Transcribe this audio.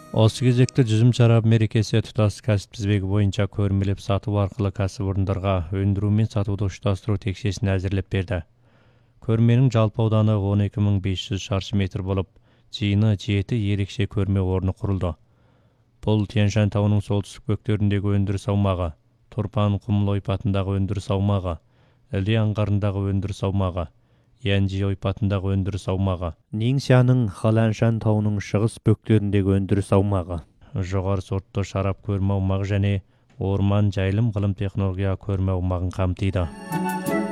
Осы кезекте жүзім шарабы мерекесі тұтас кәсіп тізбегі бойынша көрмелеп сату арқылы кәсіпорындарға өндіру мен сатуды ұштастыру текшесін әзірлеп берді. Көрменің жалпы ауданы 12.500 шаршы метр болып, жиыны 7 ерекше көрме орны құрылды. Бұл Тянь-Шань тауының солтүстік бөктеріндегі өндіріс аумағы, Тұрпан құмыл ойпатындағы өндіріс аумағы, Іле аңғарындағы өндіріс аумағы, Янжи ойпатындағы өндіріс аумағы, Нingxiaның Халаншан тауының шығыс бөктеріндегі өндіріс аумағы, жоғары сортты шарап көрме аумағы және орман жайылым ғылым технология көрме аумағын қамтиды.